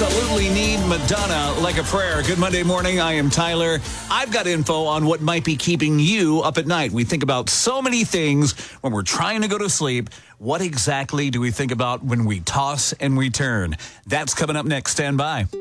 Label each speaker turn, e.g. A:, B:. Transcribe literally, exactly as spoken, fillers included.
A: absolutely need Madonna like a prayer. Good Monday morning. I am Tyler. I've got info on what might be keeping you up at night. We think about so many things when we're trying to go to sleep. What exactly do we think about when we toss and we turn? That's coming up next. Stand by.